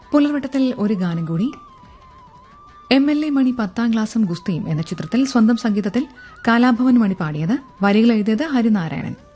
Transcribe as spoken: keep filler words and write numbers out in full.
പുലർവട്ടത്തിൽ ഒരു ഗാനം കൂടി. എം എൽ എ മണി പത്താം ക്ലാസും ഗുസ്തിയും എന്ന ചിത്രത്തിൽ സ്വന്തം സംഗീതത്തിൽ കാലാഭവൻ മണി പാടിയത്. വരികൾ എഴുതിയത് ഹരിനാരായണൻ.